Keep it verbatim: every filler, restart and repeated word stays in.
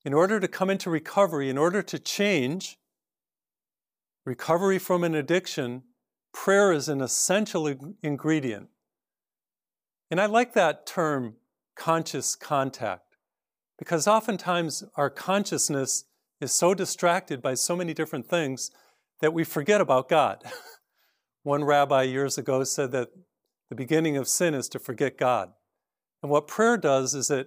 In order to come into recovery, in order to change, recovery from an addiction, prayer is an essential ing- ingredient. And I like that term, conscious contact, because oftentimes our consciousness is so distracted by so many different things that we forget about God. One rabbi years ago said that the beginning of sin is to forget God. And what prayer does is it